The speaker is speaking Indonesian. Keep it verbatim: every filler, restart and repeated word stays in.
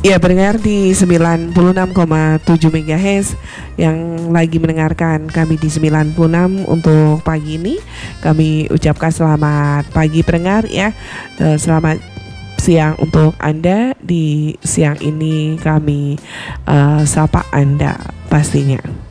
Ya, pendengar di sembilan puluh enam koma tujuh megahertz yang lagi mendengarkan kami di sembilan puluh enam untuk pagi ini, kami ucapkan selamat pagi pendengar ya. E, selamat siang untuk Anda. Di siang ini kami uh, sapa Anda pastinya.